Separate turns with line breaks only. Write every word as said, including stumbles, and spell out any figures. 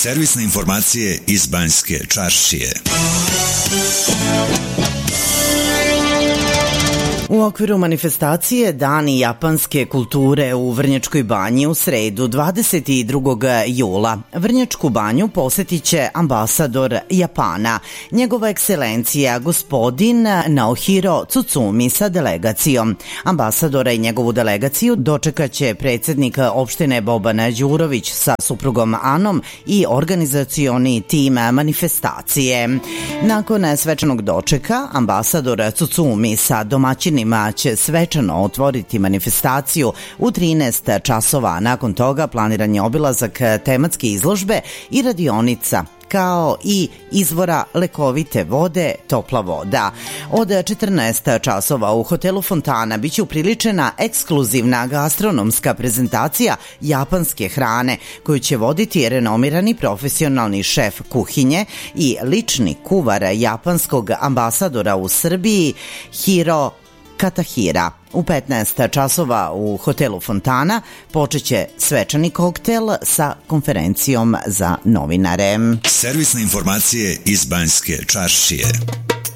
Servisne informacije iz Banjske Čaršije.
U okviru manifestacije Dani japanske kulture u Vrnjačkoj banji u sredu dvadeset drugog jula Vrnjačku banju posetit će ambasador Japana, njegova ekscelencija gospodin Naohiro Tsutsumi sa delegacijom. Ambasadora i njegovu delegaciju dočekaće predsednik opštine Boban Đurović sa suprugom Anom i organizacioni tim manifestacije. Nakon svečanog dočeka, ambasador Tsutsumi sa domaćinima će svečano otvoriti manifestaciju u trinaest časova. Nakon toga planiran je obilazak tematske izložbe i radionica, kao i izvora lekovite vode, topla voda. Od četrnaest časova u hotelu Fontana biće upriličena ekskluzivna gastronomska prezentacija japanske hrane koju će voditi renomirani profesionalni šef kuhinje i lični kuvar japanskog ambasadora u Srbiji Hiro Katahira. U petnaest časova u hotelu Fontana počeće svečani koktel sa konferencijom za novinare.
Servisne informacije iz Banjske Čaršije.